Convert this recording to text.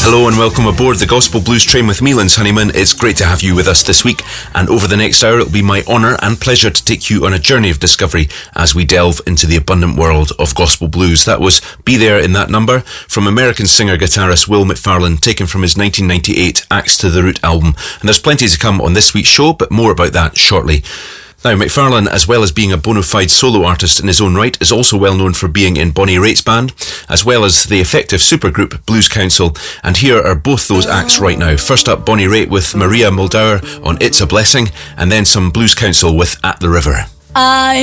Hello and welcome aboard the Gospel Blues train with me, Linz Honeyman. It's great to have you with us this week, and over the next hour it'll be my honour and pleasure to take you on a journey of discovery as we delve into the abundant world of gospel blues. That was Be There in That Number from American singer-guitarist Will McFarlane, taken from his 1998 Axe to the Root album. And there's plenty to come on this week's show, but more about that shortly. Now, McFarlane, as well as being a bona fide solo artist in his own right, is also well known for being in Bonnie Raitt's band, as well as the effective supergroup Blues Council. And here are both those acts right now. First up, Bonnie Raitt with Maria Muldaur on It's a Blessing, and then some Blues Council with At the River. I